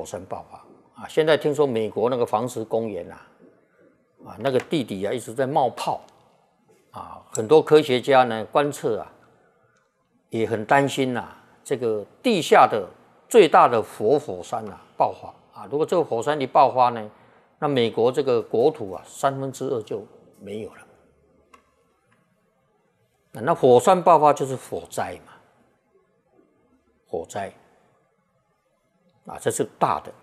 火山爆发啊。现在听说美国那个黄石公园那个地底一直在冒泡啊，很多科学家呢观测也很担心这个地下的最大的活火山爆发啊。如果这个火山一爆发呢，那美国这个国土2/3就没有了。那火山爆发就是火灾嘛，火灾这是大的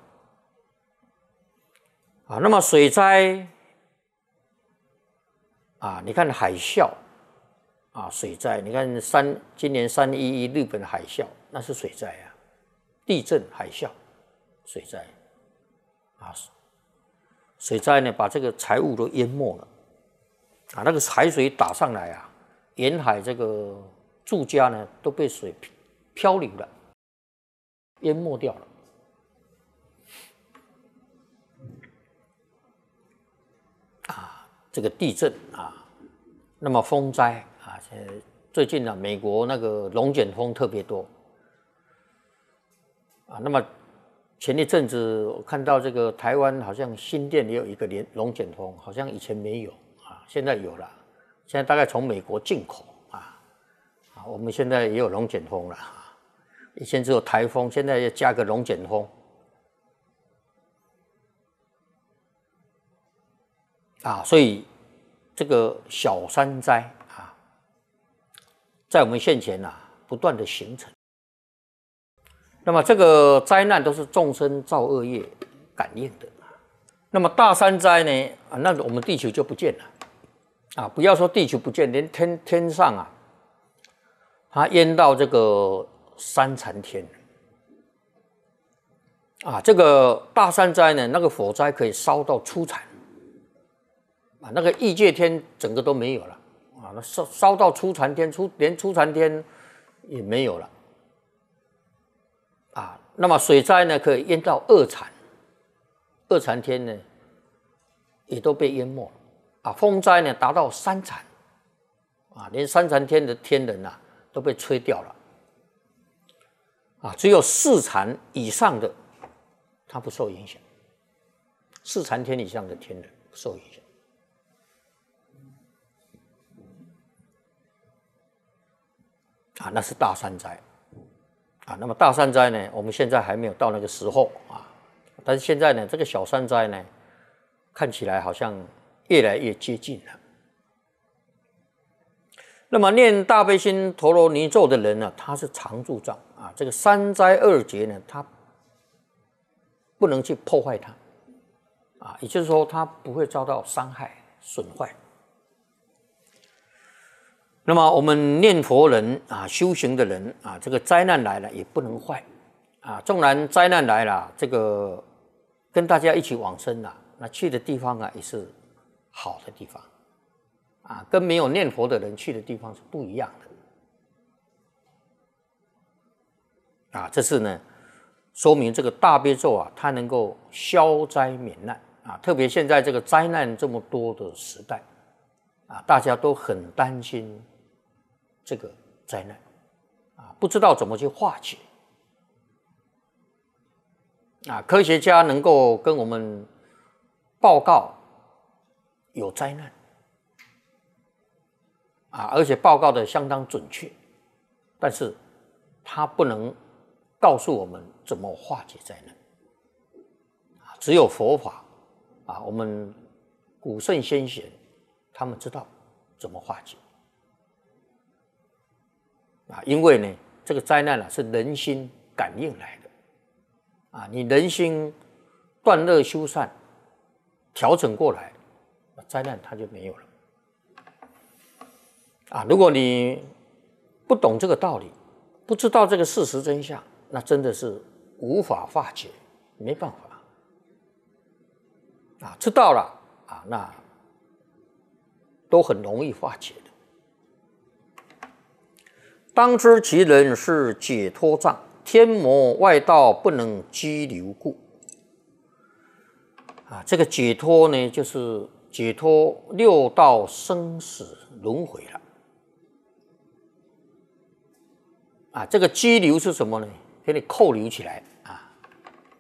那么水灾你看海啸水灾，你看今年311日本海啸，那是水灾地震、海啸、水灾水灾呢把这个财物都淹没了那个海水打上来沿海这个住家呢都被水漂流了，淹没掉了这个地震那么风灾最近美国那个龙卷风特别多那么前一阵子我看到这个台湾好像新店也有一个龙卷风，好像以前没有现在有了，现在大概从美国进口我们现在也有龙卷风了以前只有台风，现在要加个龙卷风所以这个小山灾在我们现前不断的形成。那么这个灾难都是众生造恶业感应的。那么大山灾呢那我们地球就不见了不要说地球不见，连天上它淹到这个三禅天这个大山灾呢，那个火灾可以烧到初禅那个异界天整个都没有了那烧到初禅天，连初禅天也没有了那么水灾呢可以淹到二禅天呢也都被淹没了风灾呢达到三禅连三禅天的天人都被吹掉了只有四禅以上的他不受影响，四禅天以上的天人不受影响那是大山灾那么大山灾呢我们现在还没有到那个时候但是现在呢这个小山灾呢看起来好像越来越接近了。那么念大悲心陀罗尼咒的人呢，他是常住障这个三灾二劫呢他不能去破坏它也就是说他不会遭到伤害损坏。那么我们念佛人修行的人这个灾难来了也不能坏纵然灾难来了，这个跟大家一起往生那去的地方也是好的地方跟没有念佛的人去的地方是不一样的这是呢说明这个大悲咒它能够消灾免难特别现在这个灾难这么多的时代大家都很担心这个灾难不知道怎么去化解科学家能够跟我们报告有灾难而且报告的相当准确，但是他不能告诉我们怎么化解灾难只有佛法我们古圣先贤他们知道怎么化解因为呢这个灾难是人心感应来的你人心断恶修善调整过来，灾难它就没有了如果你不懂这个道理，不知道这个事实真相，那真的是无法化解，没办法知道了那都很容易化解的。当知其人是解脱障，天魔外道不能激流故这个解脱呢就是解脱六道生死轮回了这个激流是什么呢？给你扣留起来